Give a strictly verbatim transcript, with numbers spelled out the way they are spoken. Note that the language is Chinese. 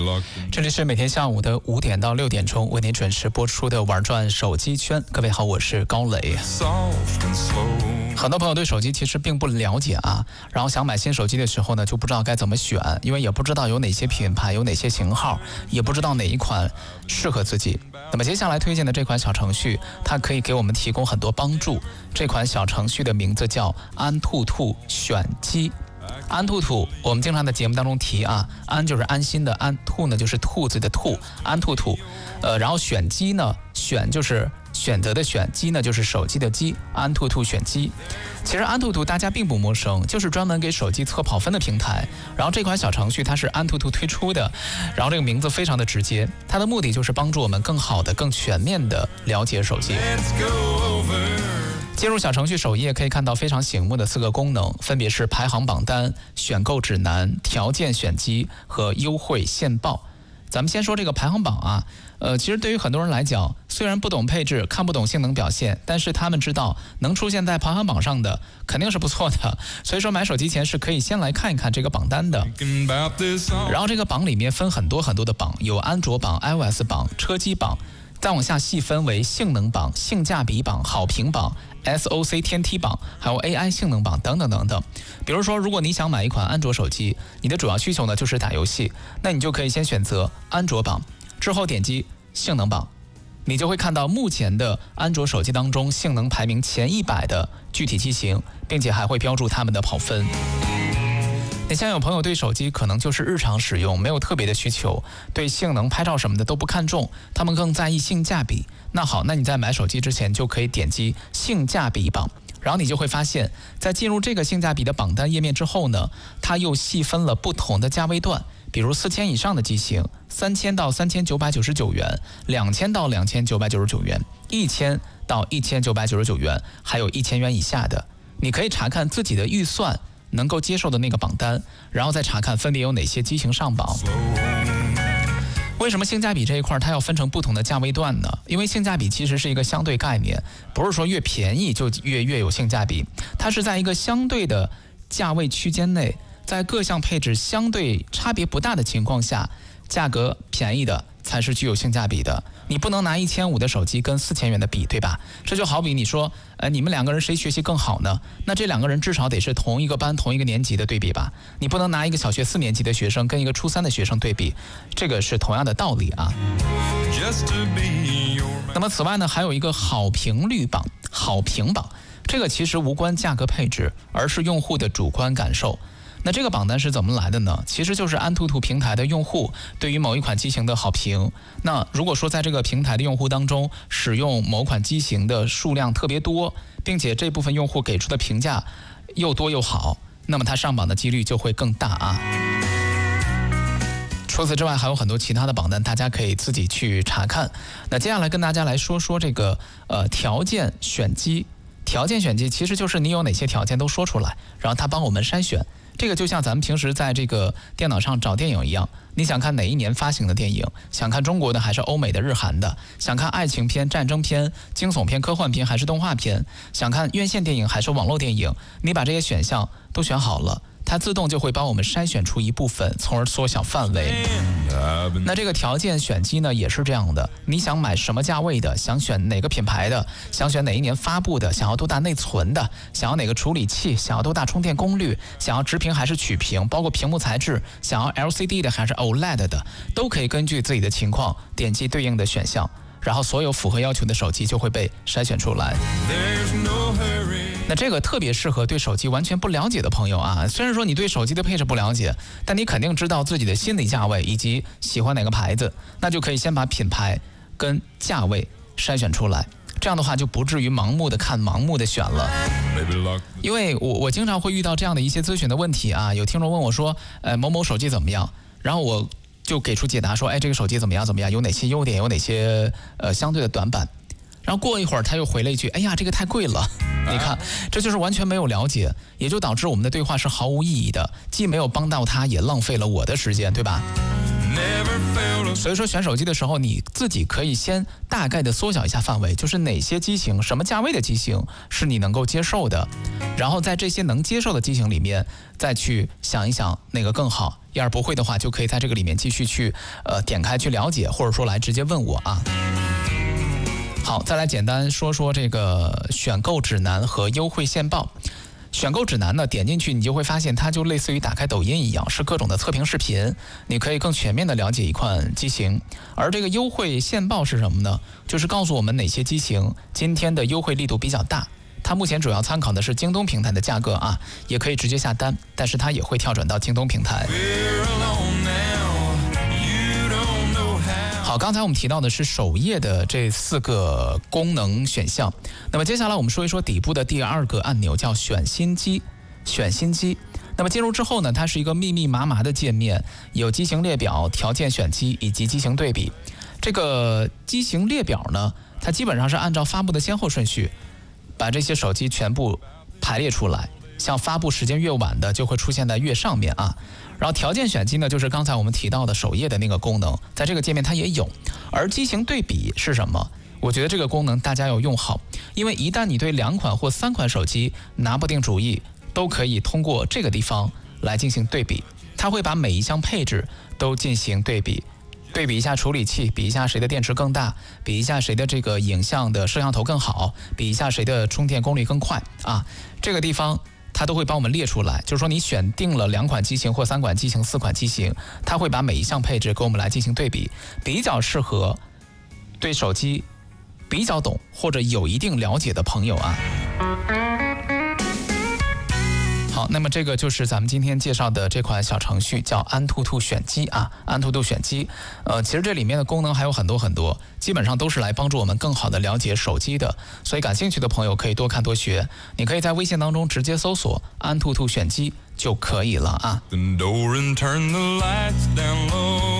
这里是每天下午的五点到六点钟为您准时播出的玩转手机圈。各位好，我是高磊。很多朋友对手机其实并不了解啊，然后想买新手机的时候呢，就不知道该怎么选，因为也不知道有哪些品牌，有哪些型号，也不知道哪一款适合自己。那么接下来推荐的这款小程序，它可以给我们提供很多帮助。这款小程序的名字叫安兔兔选机。安兔兔，我们经常在节目当中提啊，安就是安心的安，兔呢就是兔子的兔，安兔兔。呃，然后选机呢，选就是选择的选，机呢就是手机的机，安兔兔选机。其实安兔兔大家并不陌生，就是专门给手机测跑分的平台。然后这款小程序它是安兔兔推出的，然后这个名字非常的直接，它的目的就是帮助我们更好的、更全面的了解手机。进入小程序首页可以看到非常醒目的四个功能，分别是排行榜单、选购指南、条件选机和优惠现报。咱们先说这个排行榜啊，呃，其实对于很多人来讲，虽然不懂配置，看不懂性能表现，但是他们知道能出现在排行榜上的肯定是不错的，所以说买手机前是可以先来看一看这个榜单的。然后这个榜里面分很多很多的榜，有安卓榜、iOS 榜、车机榜，再往下细分为性能榜、性价比榜、好评榜、S O C 天梯榜，还有 A I 性能榜等等等等。比如说，如果你想买一款安卓手机，你的主要需求呢就是打游戏，那你就可以先选择安卓榜，之后点击性能榜，你就会看到目前的安卓手机当中性能排名前一百的具体机型，并且还会标注他们的跑分。你像有朋友对手机可能就是日常使用，没有特别的需求，对性能、拍照什么的都不看重，他们更在意性价比。那好，那你在买手机之前就可以点击性价比榜，然后你就会发现，在进入这个性价比的榜单页面之后呢，它又细分了不同的价位段，比如四千以上的机型，三千到三千九百九十九元，两千到两千九百九十九元，一千到一千九百九十九元，还有一千元以下的。你可以查看自己的预算能够接受的那个榜单，然后再查看分别有哪些机型上榜。为什么性价比这一块它要分成不同的价位段呢？因为性价比其实是一个相对概念，不是说越便宜就越越有性价比，它是在一个相对的价位区间内，在各项配置相对差别不大的情况下，价格便宜的才是具有性价比的。你不能拿一千五的手机跟四千元的比，对吧？这就好比你说，呃，你们两个人谁学习更好呢？那这两个人至少得是同一个班、同一个年级的对比吧？你不能拿一个小学四年级的学生跟一个初三的学生对比，这个是同样的道理啊。那么此外呢，还有一个好评率榜、好评榜，这个其实无关价格配置，而是用户的主观感受。那这个榜单是怎么来的呢？其实就是安兔兔平台的用户对于某一款机型的好评。那如果说在这个平台的用户当中，使用某款机型的数量特别多，并且这部分用户给出的评价又多又好，那么它上榜的几率就会更大啊。除此之外，还有很多其他的榜单，大家可以自己去查看。那接下来跟大家来说说这个呃条件选机。条件选机其实就是你有哪些条件都说出来，然后它帮我们筛选。这个就像咱们平时在这个电脑上找电影一样，你想看哪一年发行的电影，想看中国的还是欧美的、日韩的，想看爱情片、战争片、惊悚片、科幻片还是动画片，想看院线电影还是网络电影，你把这些选项都选好了，它自动就会帮我们筛选出一部分，从而缩小范围。那这个条件选机呢也是这样的，你想买什么价位的，想选哪个品牌的，想选哪一年发布的，想要多大内存的，想要哪个处理器，想要多大充电功率，想要直屏还是曲屏，包括屏幕材质，想要 L C D 的还是 O L E D 的，都可以根据自己的情况点击对应的选项，然后所有符合要求的手机就会被筛选出来。那这个特别适合对手机完全不了解的朋友啊，虽然说你对手机的配置不了解，但你肯定知道自己的心理价位以及喜欢哪个牌子，那就可以先把品牌跟价位筛选出来，这样的话就不至于盲目的看、盲目的选了。因为我我经常会遇到这样的一些咨询的问题啊，有听众问我说，呃，某某手机怎么样？然后我就给出解答说，哎，这个手机怎么样怎么样，有哪些优点，有哪些呃相对的短板。然后过一会儿他又回了一句，哎呀，这个太贵了。你看，这就是完全没有了解，也就导致我们的对话是毫无意义的，既没有帮到他，也浪费了我的时间，对吧？ 所以说选手机的时候，你自己可以先大概的缩小一下范围，就是哪些机型、什么价位的机型是你能够接受的，然后在这些能接受的机型里面，再去想一想哪个更好。要是不会的话，就可以在这个里面继续去呃点开去了解，或者说来直接问我啊。好，再来简单说说这个选购指南和优惠线报。选购指南呢，点进去你就会发现，它就类似于打开抖音一样，是各种的测评视频，你可以更全面的了解一款机型。而这个优惠线报是什么呢？就是告诉我们哪些机型今天的优惠力度比较大。它目前主要参考的是京东平台的价格啊，也可以直接下单，但是它也会跳转到京东平台。好，刚才我们提到的是首页的这四个功能选项，那么接下来我们说一说底部的第二个按钮，叫选新机。选新机，那么进入之后呢，它是一个密密麻麻的界面，有机型列表、条件选机以及机型对比。这个机型列表呢，它基本上是按照发布的先后顺序，把这些手机全部排列出来，像发布时间越晚的就会出现在越上面啊。然后条件选机呢，就是刚才我们提到的首页的那个功能，在这个界面它也有。而机型对比是什么？我觉得这个功能大家要用好，因为一旦你对两款或三款手机拿不定主意，都可以通过这个地方来进行对比。它会把每一项配置都进行对比，对比一下处理器，比一下谁的电池更大，比一下谁的这个影像的摄像头更好，比一下谁的充电功率更快啊。这个地方它都会帮我们列出来，就是说你选定了两款机型或三款机型、四款机型，它会把每一项配置给我们来进行对比，比较适合对手机比较懂或者有一定了解的朋友啊。好，那么这个就是咱们今天介绍的这款小程序，叫安兔兔选机啊，安兔兔选机。呃，其实这里面的功能还有很多很多，基本上都是来帮助我们更好的了解手机的。所以感兴趣的朋友可以多看多学，你可以在微信当中直接搜索安兔兔选机就可以了啊。